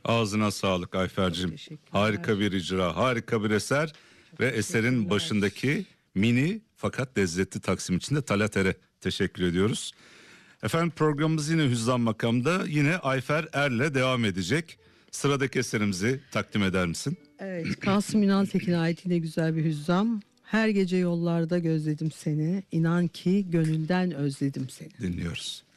Ağzına sağlık Ayfer'cim. Teşekkürler. Harika bir icra, harika bir eser ve eserin teşekkürler. başındaki mini fakat lezzetli taksim içinde Talater'e teşekkür ediyoruz. Efendim programımız yine Hüzzam Makam'da yine Ayfer Er'le devam edecek. Sıradaki eserimizi takdim eder misin? Evet, Kasım İnantekin'e ait yine güzel bir hüzzam. Her gece yollarda gözledim seni, inan ki gönülden özledim seni. Dinliyoruz.